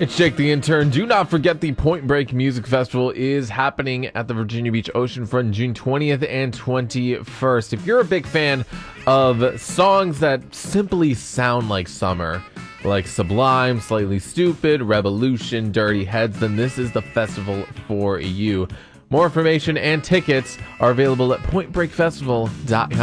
It's Jake the Intern. Do not forget the Point Break Music Festival is happening at the Virginia Beach Oceanfront June 20th and 21st. If you're a big fan of songs that simply sound like summer, like Sublime, Slightly Stoopid, Revolution, Dirty Heads, then this is the festival for you. More information and tickets are available at pointbreakfestival.com.